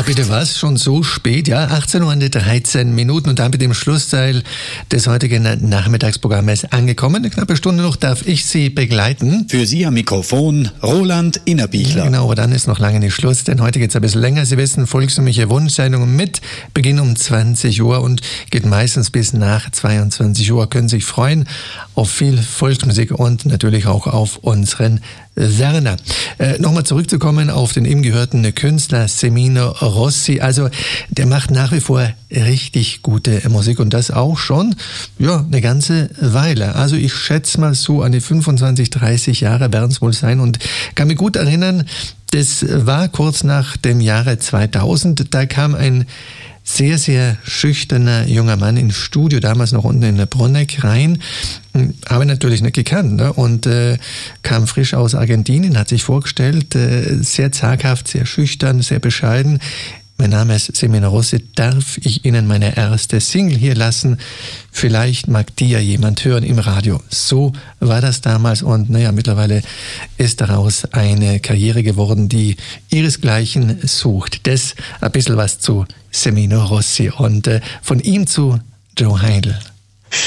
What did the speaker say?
bitte was? Schon so spät? Ja, 18:13 Uhr und damit im Schlussteil des heutigen Nachmittagsprogramms angekommen. Eine knappe Stunde noch darf ich Sie begleiten. Für Sie am Mikrofon Roland Innerbichler. Ja, genau, aber dann ist noch lange nicht Schluss, denn heute geht es ein bisschen länger. Sie wissen, volkstümliche Wunschsendung mit Beginn um 20 Uhr und geht meistens bis nach 22 Uhr. Können sich freuen auf viel Volksmusik und natürlich auch auf unseren Werner. Nochmal zurückzukommen auf den eben gehörten Künstler Semino Rossi. Also der macht nach wie vor richtig gute Musik und das auch schon eine ganze Weile. Also ich schätze mal so an die 25, 30 Jahre werden es wohl sein und kann mich gut erinnern, das war kurz nach dem Jahre 2000. Da kam ein sehr, sehr schüchterner junger Mann ins Studio, damals noch unten in der Bruneck rein, habe ihn natürlich nicht gekannt, ne? Und kam frisch aus Argentinien, hat sich vorgestellt, sehr zaghaft, sehr schüchtern, sehr bescheiden. Mein Name ist Semino Rossi, darf ich Ihnen meine erste Single hier lassen? Vielleicht mag die ja jemand hören im Radio. So war das damals und mittlerweile ist daraus eine Karriere geworden, die ihresgleichen sucht. Das ein bisschen was zu Semino Rossi und von ihm zu Joe Heidel.